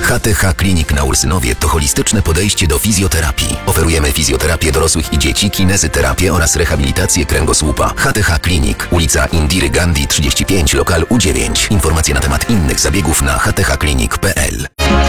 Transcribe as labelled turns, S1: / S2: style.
S1: HTH Klinik na Ursynowie to holistyczne podejście do fizjoterapii. Oferujemy fizjoterapię dorosłych i dzieci, kinezyterapię oraz rehabilitację kręgosłupa. HTH Klinik, ulica Indiry Gandhi 35, lokal U9. Informacje na temat innych zabiegów na hthklinik.pl.